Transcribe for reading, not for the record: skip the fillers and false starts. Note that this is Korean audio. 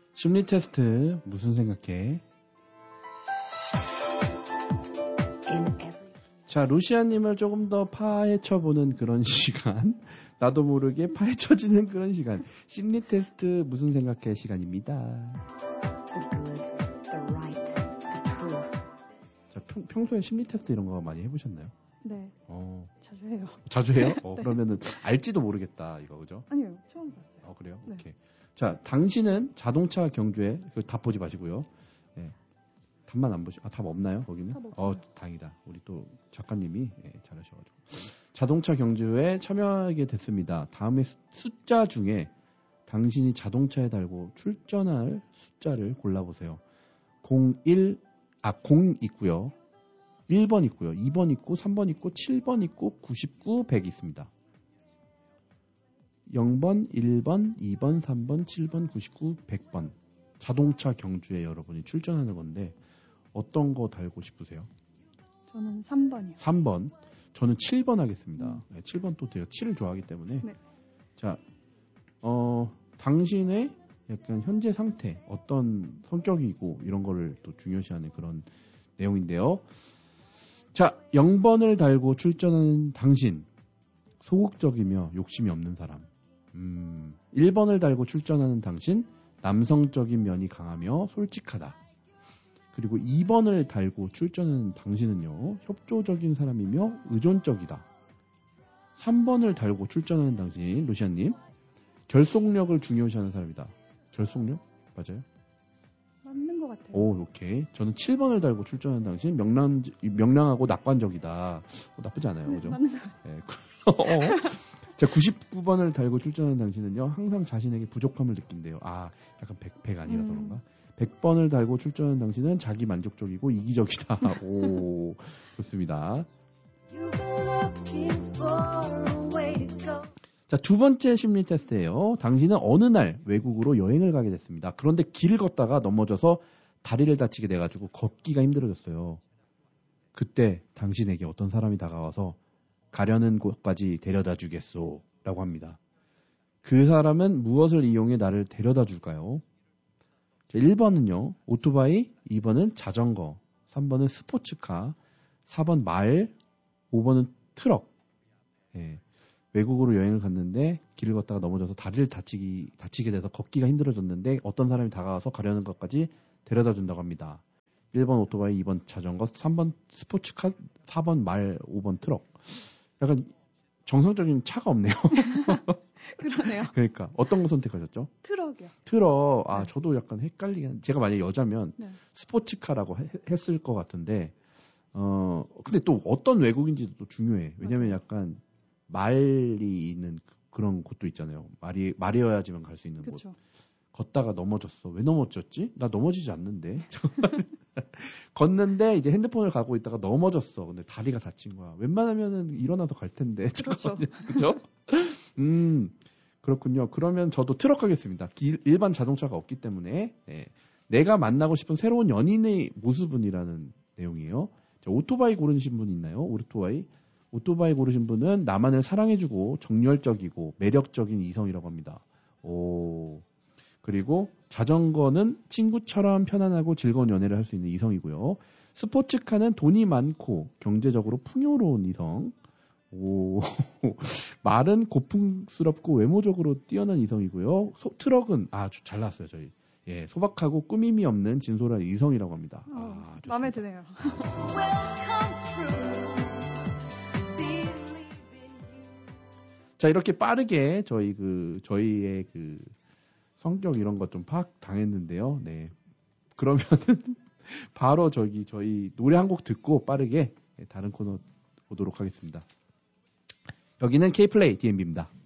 심리 테스트 무슨 생각해? 자, 루시아님을 조금 더 파헤쳐보는 그런 시간, 나도 모르게 파헤쳐지는 그런 시간, 심리 테스트 무슨 생각해 시간입니다. 자, 평소에 심리 테스트 이런 거 많이 해보셨나요? 네. 자주 해요. 자주 해요? 네. 그러면은 알지도 모르겠다 이거 그죠? 아니요, 처음 봤어요. 그래요? 네. 오케이. 자, 당신은 자동차 경주에 답 보지 마시고요. 네. 답만 안 보시. 답 없나요? 거기는? 답 없어요. 다행이다. 우리 또 작가님이 잘하셔가지고 자동차 경주에 참여하게 됐습니다. 다음에 숫자 중에 당신이 자동차에 달고 출전할 숫자를 골라보세요. 0 있고요. 1번 있고요. 2번 있고 3번 있고 7번 있고 99, 100 있습니다. 0번, 1번, 2번, 3번, 7번, 99, 100번. 자동차 경주에 여러분이 출전하는 건데 어떤 거 달고 싶으세요? 저는 3번이요. 3번. 저는 7번 하겠습니다. 네, 7번 또 제가 7을 좋아하기 때문에. 네. 자, 당신의 약간 현재 상태, 어떤 성격이고 이런 거를 또 중요시하는 그런 내용인데요. 자, 0번을 달고 출전하는 당신. 소극적이며 욕심이 없는 사람. 1번을 달고 출전하는 당신. 남성적인 면이 강하며 솔직하다. 그리고 2번을 달고 출전하는 당신은요. 협조적인 사람이며 의존적이다. 3번을 달고 출전하는 당신, 루시안님. 결속력을 중요시하는 사람이다. 결속력? 맞아요? 맞는 것 같아요. 오케이. 저는 7번을 달고 출전하는 당신, 명랑하고 낙관적이다. 나쁘지 않아요. 네, 그죠? 맞는 것 같아요. 네. 자, 99번을 달고 출전하는 당신은요, 항상 자신에게 부족함을 느낀대요. 약간 100 아니라서 그런가? 100번을 달고 출전하는 당신은 자기 만족적이고 이기적이다. 오, 좋습니다. 자, 두 번째 심리 테스트예요. 당신은 어느 날 외국으로 여행을 가게 됐습니다. 그런데 길을 걷다가 넘어져서 다리를 다치게 돼가지고 걷기가 힘들어졌어요. 그때 당신에게 어떤 사람이 다가와서 가려는 곳까지 데려다 주겠소 라고 합니다. 그 사람은 무엇을 이용해 나를 데려다 줄까요? 자, 1번은요 오토바이, 2번은 자전거, 3번은 스포츠카, 4번 말, 5번은 트럭. 외국으로 여행을 갔는데 길을 걷다가 넘어져서 다리를 다치게 돼서 걷기가 힘들어졌는데 어떤 사람이 다가와서 가려는 것까지 데려다 준다고 합니다. 1번 오토바이, 2번 자전거, 3번 스포츠카, 4번 말, 5번 트럭. 약간 정상적인 차가 없네요. 그러네요. 그러니까 어떤 거 선택하셨죠? 트럭이요. 트럭. 네. 저도 약간 헷갈리긴. 제가 만약에 여자면 네. 스포츠카라고 했을 것 같은데 근데 또 어떤 외국인지도 또 중요해. 왜냐면 맞아요. 약간 말이 있는 그런 곳도 있잖아요. 말이어야지만 갈 수 있는 곳. 그쵸. 걷다가 넘어졌어. 왜 넘어졌지? 나 넘어지지 않는데. 걷는데 이제 핸드폰을 갖고 있다가 넘어졌어. 근데 다리가 다친 거야. 웬만하면은 일어나서 갈 텐데. 그렇죠. 그죠? 그렇군요. 그러면 저도 트럭 하겠습니다. 일반 자동차가 없기 때문에 내가 만나고 싶은 새로운 연인의 모습은이라는 내용이에요. 자, 오토바이 고르신 분 있나요? 오토바이 고르신 분은 나만을 사랑해주고 정열적이고 매력적인 이성이라고 합니다. 그리고 자전거는 친구처럼 편안하고 즐거운 연애를 할 수 있는 이성이고요. 스포츠카는 돈이 많고 경제적으로 풍요로운 이성. 말은 고풍스럽고 외모적으로 뛰어난 이성이고요. 트럭은 잘 나왔어요 저희. 소박하고 꾸밈이 없는 진솔한 이성이라고 합니다. 마음에 드네요. 자, 이렇게 빠르게 저희의 성격 이런 것 좀 파악 당했는데요. 네. 그러면은 바로 저희 노래 한 곡 듣고 빠르게 다른 코너 보도록 하겠습니다. 여기는 K플레이 DMB입니다.